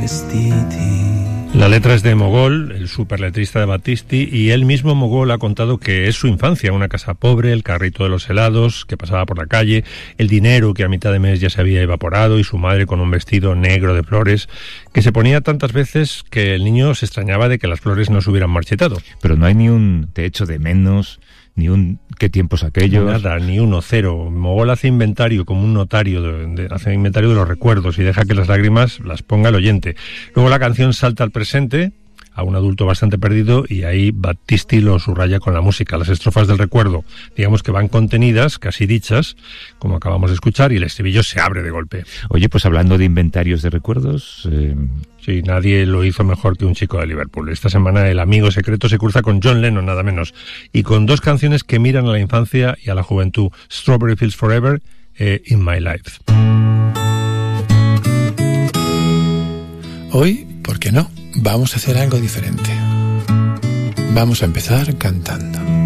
La letra es de Mogol, el superletrista de Battisti, y él mismo, Mogol, ha contado que es su infancia, una casa pobre, el carrito de los helados que pasaba por la calle, el dinero que a mitad de mes ya se había evaporado y su madre con un vestido negro de flores que se ponía tantas veces que el niño se extrañaba de que las flores no se hubieran marchitado. Pero no hay ni un te echo de menos, ni un ¿qué tiempos aquellos? Nada, ni uno, cero. Mogol hace inventario como un notario, hace inventario de los recuerdos y deja que las lágrimas las ponga el oyente. Luego la canción salta al presente, a un adulto bastante perdido, y ahí Battisti lo subraya con la música. Las estrofas del recuerdo, digamos que van contenidas, casi dichas, como acabamos de escuchar, y el estribillo se abre de golpe. Oye, pues hablando de inventarios de recuerdos... Sí, nadie lo hizo mejor que un chico de Liverpool. Esta semana el amigo secreto se cruza con John Lennon, nada menos, y con dos canciones que miran a la infancia y a la juventud: Strawberry Fields Forever e In My Life. Hoy, ¿por qué no? Vamos a hacer algo diferente. Vamos a empezar cantando.